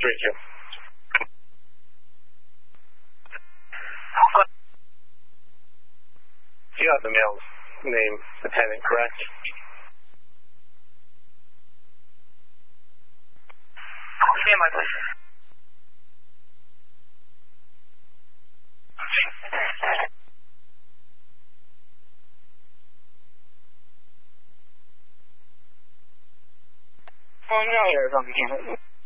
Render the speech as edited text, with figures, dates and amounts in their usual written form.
3Q. You have the male's name, Lieutenant, correct? Stand by, please. Oh, no, here, on the camera.